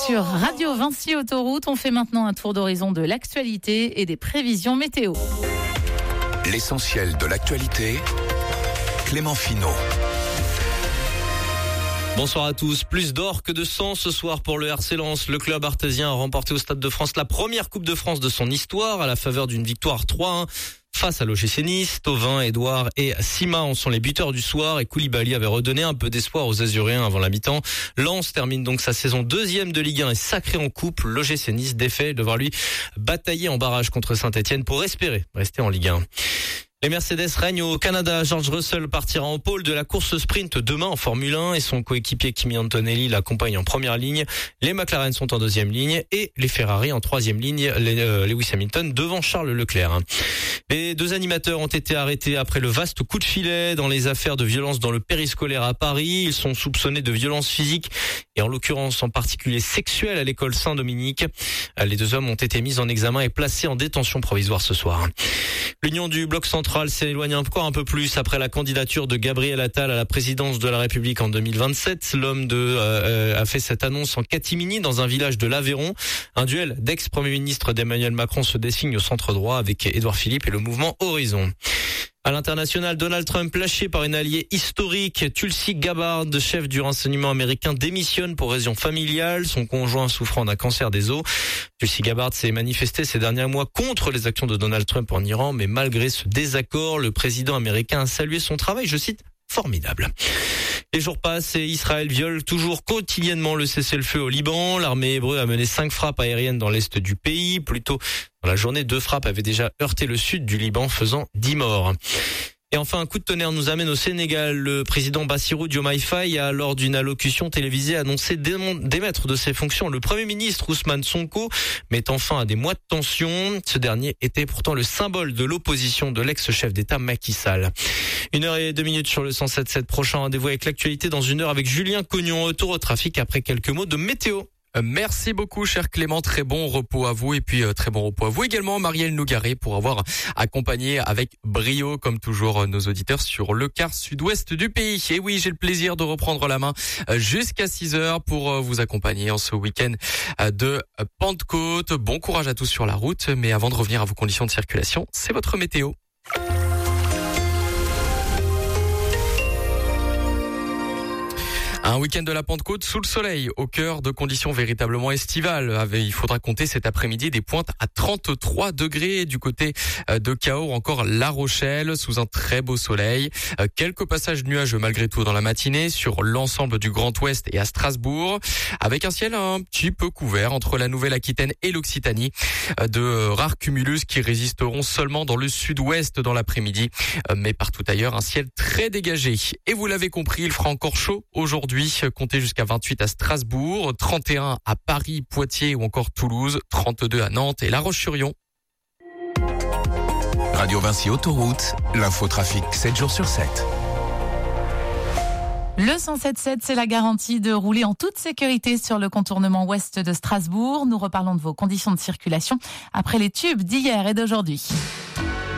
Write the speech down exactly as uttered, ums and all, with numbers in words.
sur Radio Vinci Autoroute. On fait maintenant un tour d'horizon de l'actualité et des prévisions météo. L'essentiel de l'actualité, Clément Finot. Bonsoir à tous. Plus d'or que de sang ce soir pour le R C Lens. Le club artésien a remporté au Stade de France la première Coupe de France de son histoire à la faveur d'une victoire trois un face à l'O G C Nice. Thauvin, Edouard et Sima en sont les buteurs du soir et Koulibaly avait redonné un peu d'espoir aux Azuréens avant la mi-temps. Lens termine donc sa saison deuxième de Ligue un et sacré en coupe. L'O G C Nice défait, devra lui batailler en barrage contre Saint-Etienne pour espérer rester en Ligue un. Les Mercedes règnent au Canada. George Russell partira en pôle de la course sprint demain en Formule un et son coéquipier Kimi Antonelli l'accompagne en première ligne. Les McLaren sont en deuxième ligne et les Ferrari en troisième ligne. Les, euh, Lewis Hamilton devant Charles Leclerc. Les deux animateurs ont été arrêtés après le vaste coup de filet dans les affaires de violence dans le périscolaire à Paris. Ils sont soupçonnés de violence physique et en l'occurrence en particulier sexuelle à l'école Saint-Dominique. Les deux hommes ont été mis en examen et placés en détention provisoire ce soir. L'union du bloc central s'éloigne encore un peu plus après la candidature de Gabriel Attal à la présidence de la République en deux mille vingt-sept. L'homme de euh, a fait cette annonce en catimini dans un village de l'Aveyron. Un duel d'ex-premier ministre d'Emmanuel Macron se dessine au centre droit avec Édouard Philippe et le mouvement Horizon. À l'international, Donald Trump, lâché par une alliée historique, Tulsi Gabbard, chef du renseignement américain, démissionne pour raison familiale. Son conjoint souffrant d'un cancer des os. Tulsi Gabbard s'est manifesté ces derniers mois contre les actions de Donald Trump en Iran, mais malgré ce désaccord, le président américain a salué son travail, je cite, formidable. Les jours passent et Israël viole toujours quotidiennement le cessez-le-feu au Liban. L'armée hébreu a mené cinq frappes aériennes dans l'est du pays. Plus tôt dans la journée, deux frappes avaient déjà heurté le sud du Liban, faisant dix morts. Et enfin, un coup de tonnerre nous amène au Sénégal. Le président Bassirou Diomaye Faye a, lors d'une allocution télévisée, annoncé démettre de ses fonctions le Premier ministre Ousmane Sonko, mettant fin à des mois de tension. Ce dernier était pourtant le symbole de l'opposition de l'ex-chef d'État Macky Sall. Une heure et deux minutes sur le cent sept virgule sept. Prochain rendez-vous avec l'actualité dans une heure avec Julien Cognon. Retour au trafic après quelques mots de météo. Merci beaucoup, cher Clément. Très bon repos à vous et puis euh, très bon repos à vous également, Marielle Nougaret, pour avoir accompagné avec brio, comme toujours, nos auditeurs sur le quart sud-ouest du pays. Et oui, j'ai le plaisir de reprendre la main jusqu'à six heures pour vous accompagner en ce week-end de Pentecôte. Bon courage à tous sur la route. Mais avant de revenir à vos conditions de circulation, c'est votre météo. Un week-end de la Pentecôte sous le soleil, au cœur de conditions véritablement estivales. Il faudra compter cet après-midi des pointes à trente-trois degrés du côté de Cahors ou encore La Rochelle, sous un très beau soleil. Quelques passages nuageux malgré tout dans la matinée sur l'ensemble du Grand Ouest et à Strasbourg, avec un ciel un petit peu couvert entre la Nouvelle-Aquitaine et l'Occitanie. De rares cumulus qui résisteront seulement dans le sud-ouest dans l'après-midi, mais partout ailleurs un ciel très dégagé. Et vous l'avez compris, il fera encore chaud aujourd'hui. Comptez jusqu'à vingt-huit à Strasbourg, trente et un à Paris, Poitiers ou encore Toulouse, trente-deux à Nantes et La Roche-sur-Yon. Radio Vinci Autoroute, l'infotrafic sept jours sur sept. Le cent sept virgule sept, c'est la garantie de rouler en toute sécurité sur le contournement ouest de Strasbourg. Nous reparlons de vos conditions de circulation après les tubes d'hier et d'aujourd'hui.